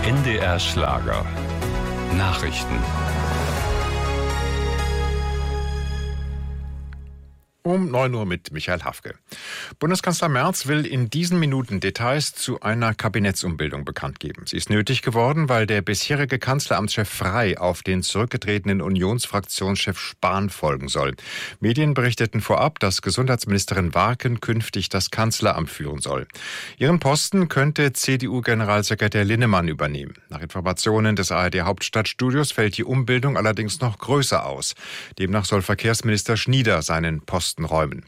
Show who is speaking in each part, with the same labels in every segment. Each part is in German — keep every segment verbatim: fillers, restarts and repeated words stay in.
Speaker 1: N D R Schlager. Nachrichten.
Speaker 2: Um neun Uhr mit Michael Hafke. Bundeskanzler Merz will in diesen Minuten Details zu einer Kabinettsumbildung bekannt geben. Sie ist nötig geworden, weil der bisherige Kanzleramtschef Frey auf den zurückgetretenen Unionsfraktionschef Spahn folgen soll. Medien berichteten vorab, dass Gesundheitsministerin Warken künftig das Kanzleramt führen soll. Ihren Posten könnte C D U-Generalsekretär Linnemann übernehmen. Nach Informationen des A R D-Hauptstadtstudios fällt die Umbildung allerdings noch größer aus. Demnach soll Verkehrsminister Schnieder seinen Posten räumen.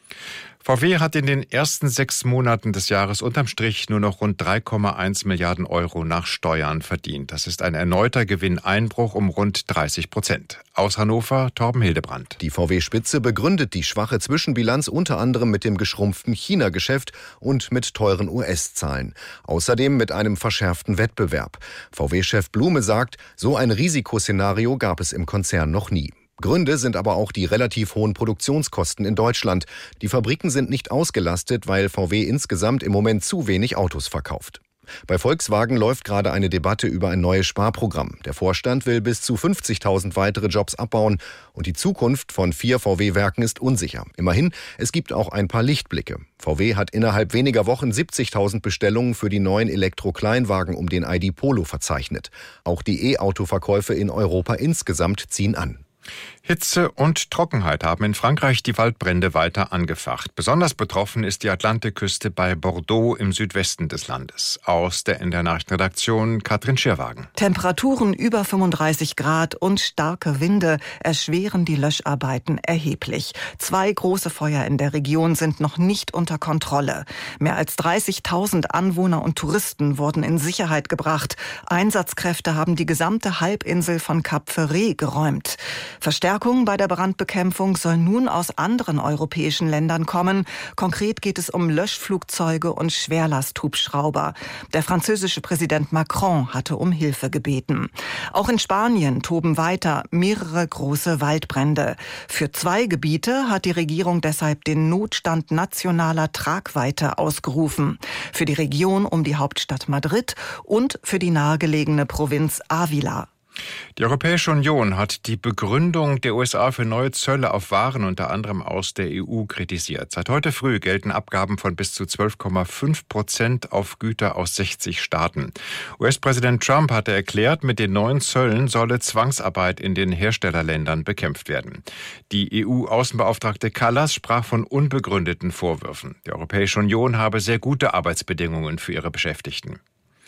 Speaker 2: V W hat in den ersten sechs Monaten des Jahres unterm Strich nur noch rund drei Komma eins Milliarden Euro nach Steuern verdient. Das ist ein erneuter Gewinneinbruch um rund dreißig Prozent. Aus Hannover, Torben Hildebrand.
Speaker 3: Die V W-Spitze begründet die schwache Zwischenbilanz unter anderem mit dem geschrumpften China-Geschäft und mit teuren U S-Zahlen. Außerdem mit einem verschärften Wettbewerb. V W-Chef Blume sagt, so ein Risikoszenario gab es im Konzern noch nie. Gründe sind aber auch die relativ hohen Produktionskosten in Deutschland. Die Fabriken sind nicht ausgelastet, weil V W insgesamt im Moment zu wenig Autos verkauft. Bei Volkswagen läuft gerade eine Debatte über ein neues Sparprogramm. Der Vorstand will bis zu fünfzigtausend weitere Jobs abbauen und die Zukunft von vier V W-Werken ist unsicher. Immerhin, es gibt auch ein paar Lichtblicke. V W hat innerhalb weniger Wochen siebzigtausend Bestellungen für die neuen Elektro-Kleinwagen um den I D Polo verzeichnet. Auch die E-Auto-Verkäufe in Europa insgesamt ziehen an.
Speaker 2: Hitze und Trockenheit haben in Frankreich die Waldbrände weiter angefacht. Besonders betroffen ist die Atlantikküste bei Bordeaux im Südwesten des Landes. Aus der N D R-Nachrichtenredaktion Katrin Schirwagen.
Speaker 4: Temperaturen über fünfunddreißig Grad und starke Winde erschweren die Löscharbeiten erheblich. Zwei große Feuer in der Region sind noch nicht unter Kontrolle. Mehr als dreißigtausend Anwohner und Touristen wurden in Sicherheit gebracht. Einsatzkräfte haben die gesamte Halbinsel von Cap Ferret geräumt. Verstärkung bei der Brandbekämpfung soll nun aus anderen europäischen Ländern kommen. Konkret geht es um Löschflugzeuge und Schwerlasthubschrauber. Der französische Präsident Macron hatte um Hilfe gebeten. Auch in Spanien toben weiter mehrere große Waldbrände. Für zwei Gebiete hat die Regierung deshalb den Notstand nationaler Tragweite ausgerufen. Für die Region um die Hauptstadt Madrid und für die nahegelegene Provinz Ávila.
Speaker 2: Die Europäische Union hat die Begründung der U S A für neue Zölle auf Waren unter anderem aus der E U kritisiert. Seit heute früh gelten Abgaben von bis zu zwölf Komma fünf Prozent auf Güter aus sechzig Staaten. U S-Präsident Trump hatte erklärt, mit den neuen Zöllen solle Zwangsarbeit in den Herstellerländern bekämpft werden. Die E U-Außenbeauftragte Kallas sprach von unbegründeten Vorwürfen. Die Europäische Union habe sehr gute Arbeitsbedingungen für ihre Beschäftigten.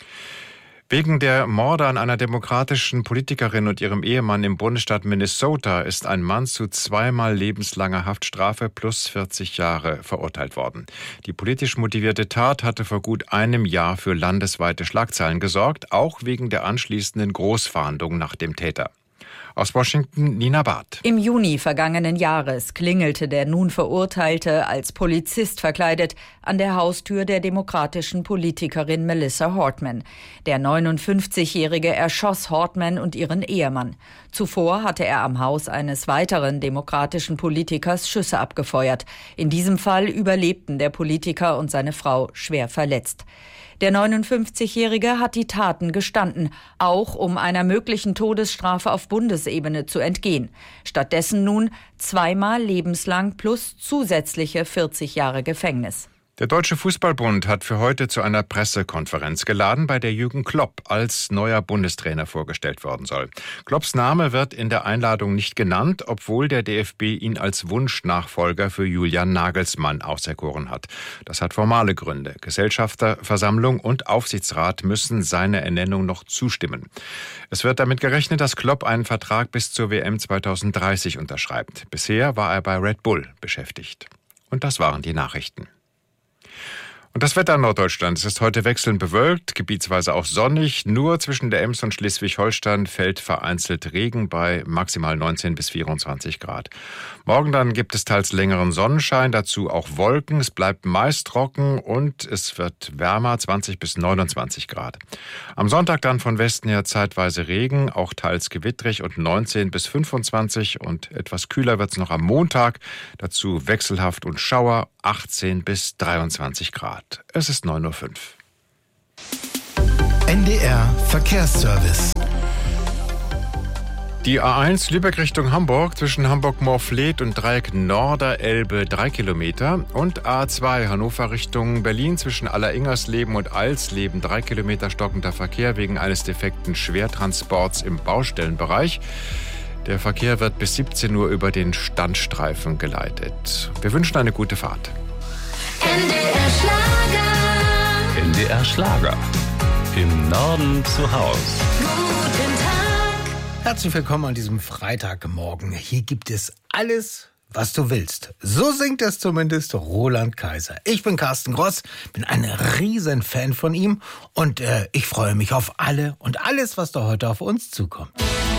Speaker 2: Wegen der Morde an einer demokratischen Politikerin und ihrem Ehemann im Bundesstaat Minnesota ist ein Mann zu zweimal lebenslanger Haftstrafe plus vierzig Jahre verurteilt worden. Die politisch motivierte Tat hatte vor gut einem Jahr für landesweite Schlagzeilen gesorgt, auch wegen der anschließenden Großfahndung nach dem Täter. Aus Washington, Nina Barth.
Speaker 5: Im Juni vergangenen Jahres klingelte der nun Verurteilte als Polizist verkleidet an der Haustür der demokratischen Politikerin Melissa Hortman. Der neunundfünfzigjährige erschoss Hortman und ihren Ehemann. Zuvor hatte er am Haus eines weiteren demokratischen Politikers Schüsse abgefeuert. In diesem Fall überlebten der Politiker und seine Frau schwer verletzt. Der neunundfünfzigjährige hat die Taten gestanden, auch um einer möglichen Todesstrafe auf Bundesebene zu entgehen. Stattdessen nun zweimal lebenslang plus zusätzliche vierzig Jahre Gefängnis.
Speaker 2: Der Deutsche Fußballbund hat für heute zu einer Pressekonferenz geladen, bei der Jürgen Klopp als neuer Bundestrainer vorgestellt werden soll. Klopps Name wird in der Einladung nicht genannt, obwohl der D F B ihn als Wunschnachfolger für Julian Nagelsmann auserkoren hat. Das hat formale Gründe. Gesellschafterversammlung und Aufsichtsrat müssen seiner Ernennung noch zustimmen. Es wird damit gerechnet, dass Klopp einen Vertrag bis zur W M zweitausenddreißig unterschreibt. Bisher war er bei Red Bull beschäftigt. Und das waren die Nachrichten. Und das Wetter in Norddeutschland. Es ist heute wechselnd bewölkt, gebietsweise auch sonnig. Nur zwischen der Ems und Schleswig-Holstein fällt vereinzelt Regen bei maximal neunzehn bis vierundzwanzig Grad. Morgen dann gibt es teils längeren Sonnenschein, dazu auch Wolken. Es bleibt meist trocken und es wird wärmer, zwanzig bis neunundzwanzig Grad. Am Sonntag dann von Westen her zeitweise Regen, auch teils gewittrig und neunzehn bis fünfundzwanzig. Und etwas kühler wird es noch am Montag. Dazu wechselhaft und Schauer, achtzehn bis dreiundzwanzig Grad. Es ist neun Uhr fünf.
Speaker 6: N D R Verkehrsservice.
Speaker 2: Die A eins Lübeck Richtung Hamburg zwischen Hamburg-Morfleet und Dreieck Norderelbe drei Kilometer und A zwei Hannover Richtung Berlin zwischen Alleringers-Leben und Alsleben drei Kilometer stockender Verkehr wegen eines defekten Schwertransports im Baustellenbereich. Der Verkehr wird bis siebzehn Uhr über den Standstreifen geleitet. Wir wünschen eine gute Fahrt.
Speaker 7: N D R Schlager.
Speaker 1: N D R Schlager. Im Norden zu Haus.
Speaker 7: Guten Tag.
Speaker 6: Herzlich willkommen an diesem Freitagmorgen. Hier gibt es alles, was du willst. So singt es zumindest Roland Kaiser. Ich bin Carsten Gross, bin ein riesen Fan von ihm und äh, ich freue mich auf alle und alles, was da heute auf uns zukommt.